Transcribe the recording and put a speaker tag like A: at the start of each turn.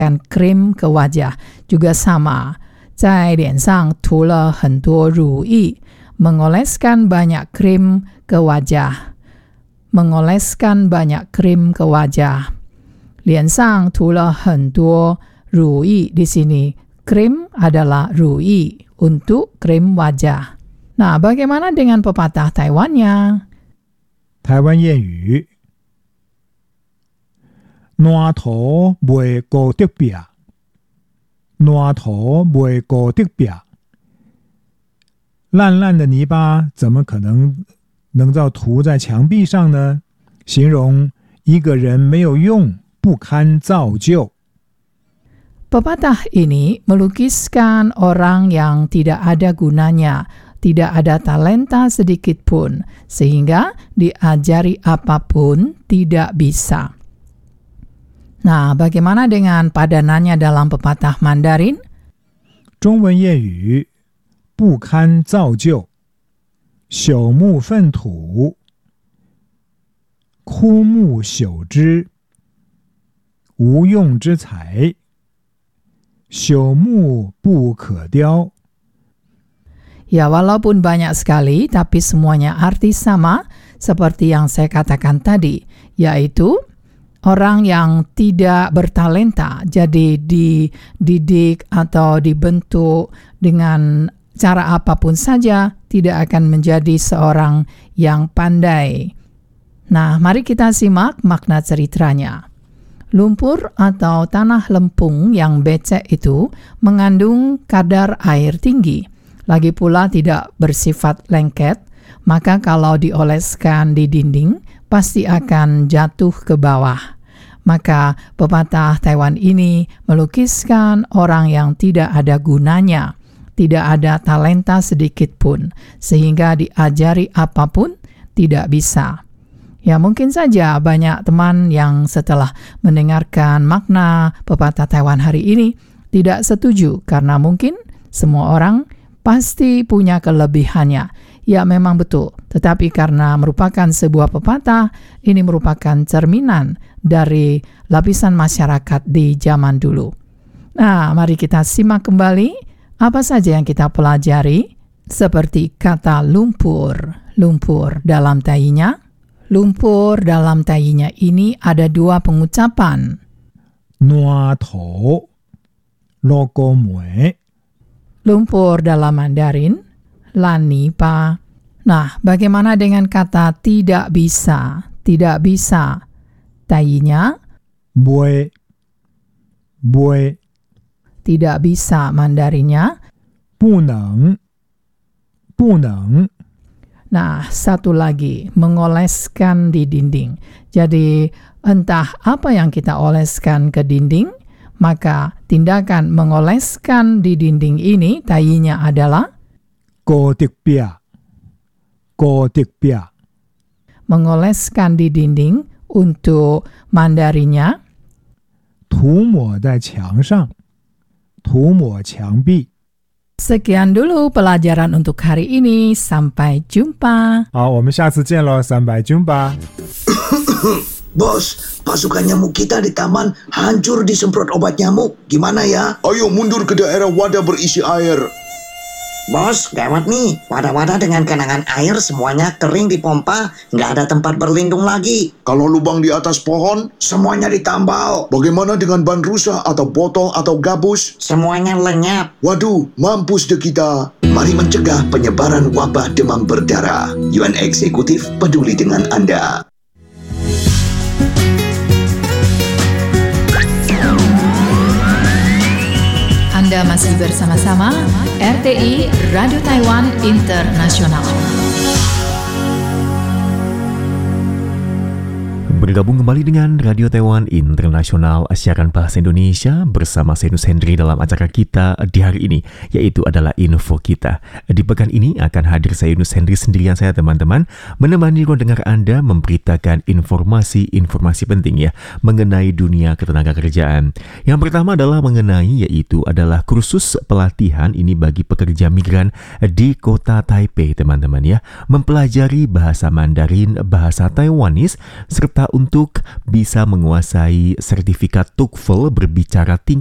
A: krim ke wajah juga sama. 在脸上涂了很多乳液 mengoleskan banyak krim ke wajah. Mengoleskan banyak krim ke wajah. 脸上涂了很多乳液 di sini. Krim adalah 乳液 untuk krim wajah. Nah, bagaimana dengan pepatah Taiwannya?
B: 台湾谚语烂土袂孤得壁，烂土袂孤得壁。烂烂的泥巴怎么可能照涂在墙壁上呢？形容一个人没有用，不堪造就。
A: Pepatah ini melukiskan orang yang tidak ada gunanya, tidak ada talenta sedikit pun, sehingga diajari apapun tidak bisa. Nah, bagaimana dengan padanannya dalam pepatah Mandarin?
B: 中文谚语不堪造就，朽木粪土，枯木朽枝，无用之材，朽木不可雕。
A: Ya, walaupun banyak sekali, tapi semuanya arti sama seperti yang saya katakan tadi, yaitu orang yang tidak bertalenta, jadi dididik atau dibentuk dengan cara apapun saja, tidak akan menjadi seorang yang pandai. Nah, mari kita simak makna ceritanya. Lumpur atau tanah lempung yang becek itu mengandung kadar air tinggi, lagi pula tidak bersifat lengket, maka kalau dioleskan di dinding, pasti akan jatuh ke bawah. Maka pepatah Taiwan ini melukiskan orang yang tidak ada gunanya, tidak ada talenta sedikit pun, sehingga diajari apapun tidak bisa. Ya, mungkin saja banyak teman yang setelah mendengarkan makna pepatah Taiwan hari ini tidak setuju, karena mungkin semua orang pasti punya kelebihannya. Ya, memang betul. Tetapi karena merupakan sebuah pepatah, ini merupakan cerminan dari lapisan masyarakat di zaman dulu. Nah, mari kita simak kembali apa saja yang kita pelajari, seperti kata lumpur. Lumpur dalam tainya. Lumpur dalam tainya ini ada dua pengucapan.
B: Nua tou, logo mue.
A: Lumpur dalam Mandarin, lanipa. Nah, bagaimana dengan kata tidak bisa? Tidak bisa. Tainya,
B: bue, bue.
A: Tidak bisa Mandarinnya,
B: 不能，不能。
A: Nah, satu lagi, mengoleskan di dinding. Jadi, entah apa yang kita oleskan ke dinding, maka tindakan mengoleskan di dinding ini, tainya adalah
B: 高的壁，高的壁。
A: mengoleskan di dinding. Untuk Mandarinnya,
B: 涂抹在墙上，涂抹墙壁。
A: Sekian dulu pelajaran untuk hari ini. Sampai jumpa.
B: 好，我们下次见喽，300 jumpa.
C: Bos, pasukan nyamuk kita di taman hancur disemprot obat nyamuk. Gimana ya?
D: Ayo mundur ke daerah wadah berisi air.
C: Bos, gawat nih. Wadah-wadah dengan genangan air semuanya kering dipompa. Nggak ada tempat berlindung lagi.
D: Kalau lubang di atas pohon,
C: Semuanya ditambal.
D: bagaimana dengan ban rusak atau botol atau gabus?
C: Semuanya lenyap.
D: Waduh, mampus deh kita.
C: Mari mencegah penyebaran wabah demam berdarah. UN Eksekutif peduli dengan Anda.
A: Anda masih bersama-sama RTI Radio Taiwan Internasional.
E: Bergabung kembali dengan Radio Taiwan Internasional, siaran bahasa Indonesia bersama saya Yunus Hendry dalam acara kita di hari ini, yaitu adalah Info Kita. Di pekan ini akan hadir saya Yunus Hendry sendirian saya teman-teman, menemani ruang dengar Anda memberitakan informasi-informasi penting ya mengenai dunia ketenagakerjaan. Yang pertama adalah mengenai yaitu adalah kursus pelatihan ini bagi pekerja migran di kota Taipei teman-teman ya, mempelajari bahasa Mandarin, bahasa Taiwanese, serta untuk bisa menguasai sertifikat TOEFL berbicara tingkat